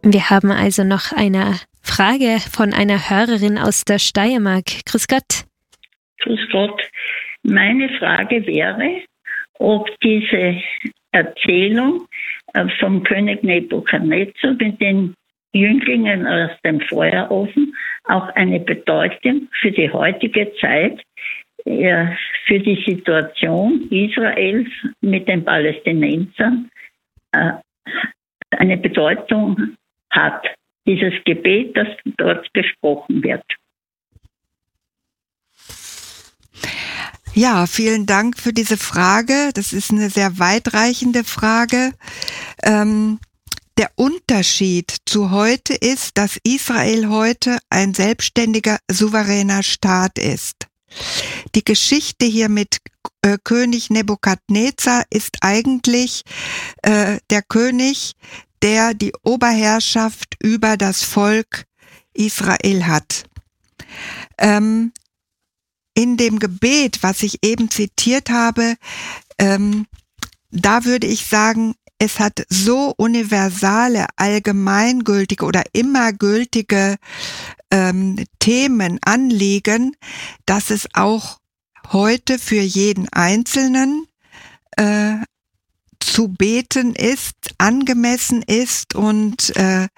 Wir haben also noch eine Frage von einer Hörerin aus der Steiermark. Grüß Gott. Grüß Gott. Meine Frage wäre, ob diese Erzählung vom König Nebukadnezar mit den Jünglingen aus dem Feuerofen auch eine Bedeutung für die heutige Zeit, für die Situation Israels mit den Palästinensern eine Bedeutung hat, dieses Gebet, das dort gesprochen wird. Ja, vielen Dank für diese Frage. Das ist eine sehr weitreichende Frage. Der Unterschied zu heute ist, dass Israel heute ein selbstständiger, souveräner Staat ist. Die Geschichte hier mit König Nebukadnezar ist eigentlich der König, der die Oberherrschaft über das Volk Israel hat. In dem Gebet, was ich eben zitiert habe, da würde ich sagen, es hat so universale, allgemeingültige oder immer gültige Themen, Anliegen, dass es auch heute für jeden Einzelnen zu beten ist, angemessen ist und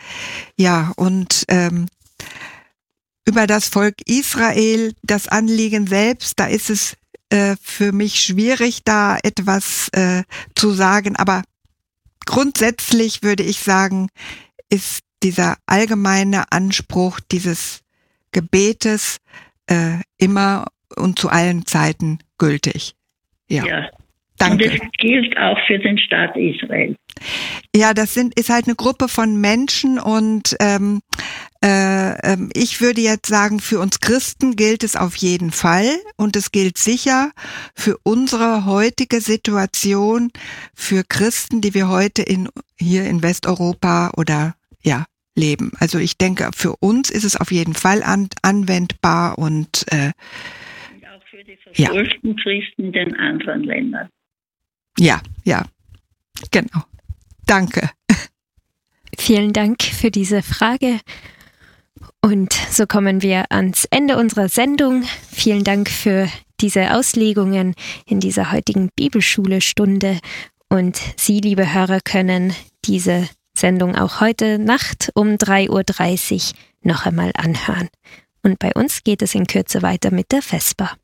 über das Volk Israel, das Anliegen selbst, da ist es für mich schwierig, da etwas zu sagen, aber grundsätzlich würde ich sagen, ist dieser allgemeine Anspruch dieses Gebetes immer und zu allen Zeiten gültig. Ja. Danke. Und es gilt auch für den Staat Israel. Ja, ist halt eine Gruppe von Menschen und ich würde jetzt sagen, für uns Christen gilt es auf jeden Fall und es gilt sicher für unsere heutige Situation, für Christen, die wir heute hier in Westeuropa oder leben. Also ich denke, für uns ist es auf jeden Fall anwendbar und auch für die verfolgten Christen in den anderen Ländern. Ja, genau. Danke. Vielen Dank für diese Frage. Und so kommen wir ans Ende unserer Sendung. Vielen Dank für diese Auslegungen in dieser heutigen Bibelschule-Stunde. Und Sie, liebe Hörer, können diese Sendung auch heute Nacht um 3:30 Uhr noch einmal anhören. Und bei uns geht es in Kürze weiter mit der Vesper.